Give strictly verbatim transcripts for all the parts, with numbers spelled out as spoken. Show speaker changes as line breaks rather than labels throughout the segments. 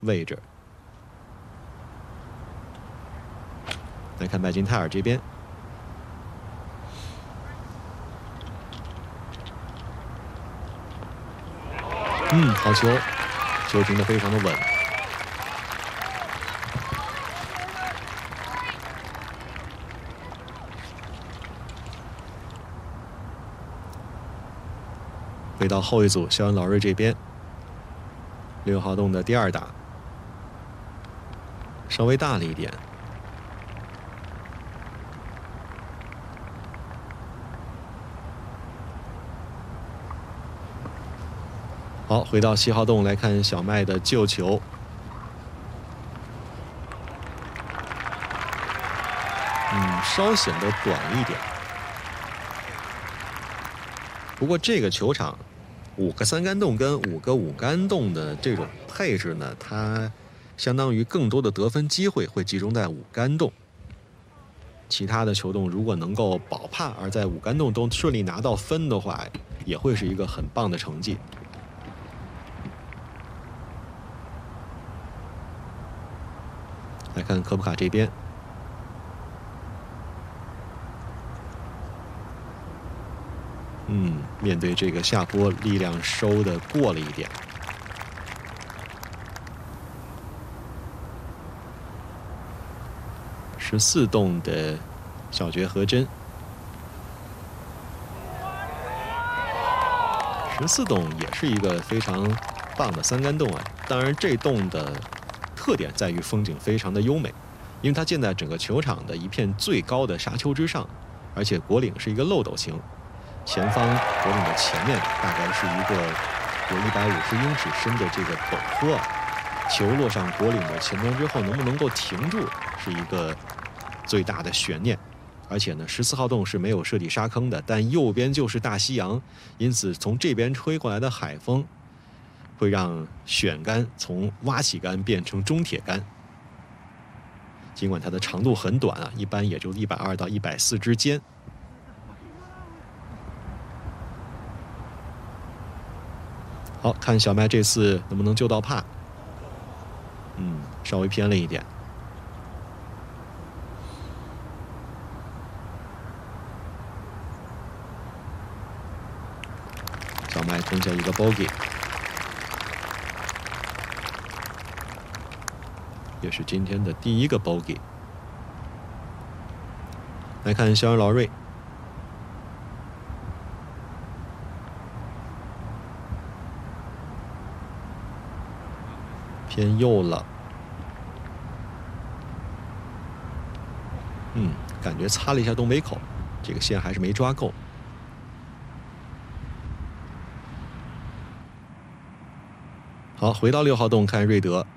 位置。来看麦金泰尔这边，嗯，好球，球停得非常的稳。回到后一组，肖恩·劳瑞这边，六号洞的第二打，稍微大了一点。好，回到七号洞来看小麦的救球。嗯，稍显得短一点。不过这个球场，五个三杆洞跟五个五杆洞的这种配置呢，它相当于更多的得分机会会集中在五杆洞。其他的球洞如果能够保帕，而在五杆洞都顺利拿到分的话，也会是一个很棒的成绩。来看科普卡这边，嗯，面对这个下坡，力量收的过了一点。十四洞的小绝和真，十四洞也是一个非常棒的三杆洞啊。当然，这洞的特点在于风景非常的优美，因为它建在整个球场的一片最高的沙丘之上，而且果岭是一个漏斗形，前方果岭的前面大概是一个有一百五十英尺深的这个陡坡，球落上果岭的前端之后能不能够停住，是一个最大的悬念。而且呢，十四号洞是没有设计沙坑的，但右边就是大西洋，因此从这边吹过来的海风会让选杆从挖起杆变成中铁杆。尽管它的长度很短啊，一般也就一百二到一百四之间。好，看小麦这次能不能救到帕。嗯，稍微偏了一点。小麦吞下一个 bogey， 也是今天的第一个 bogey。来看肖恩·劳瑞，偏右了。嗯，感觉擦了一下东北口，这个线还是没抓够。好，回到六号洞看瑞德，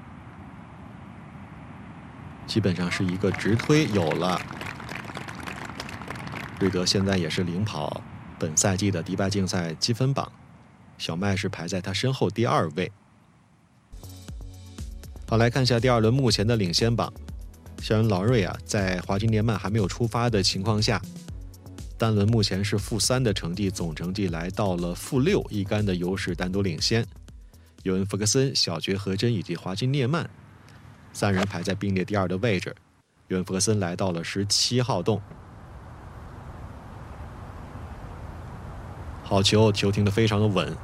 基本上是一个直推有了。瑞德现在也是领跑本赛季的迪拜竞赛积分榜，小麦是排在他身后第二位。好，来看一下第二轮目前的领先榜。肖恩·劳瑞啊，在华金年曼还没有出发的情况下，单轮目前是负三的成绩，总成绩来到了负六，一杆的优势单独领先。尤恩·福克森、小绝和真以及华金涅曼三人排在并列第二的位置。尤恩·福克森来到了十七号洞，好球，球停得非常的稳，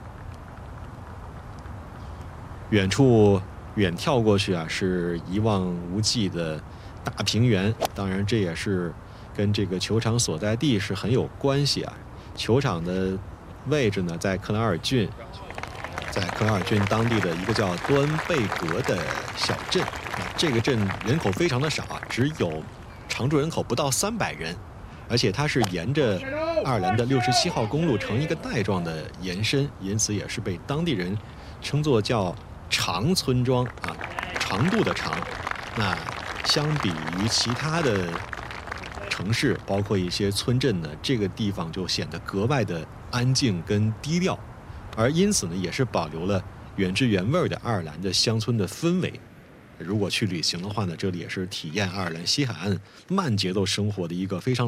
远处远跳过去啊，是一望无际的大平原。当然，这也是跟这个球场所在地是很有关系啊。球场的位置呢，在克拉尔郡。在克拉尔郡当地的一个叫多恩贝格的小镇，这个镇人口非常的少啊，只有常住人口不到三百人，而且它是沿着爱尔兰的六十七号公路呈一个带状的延伸，因此也是被当地人称作叫长村庄啊，长度的长。那相比于其他的城市，包括一些村镇呢，这个地方就显得格外的安静跟低调。而因此呢，也是保留了原汁原味的爱尔兰的乡村的氛围。如果去旅行的话呢，这里也是体验爱尔兰西海岸慢节奏生活的一个非常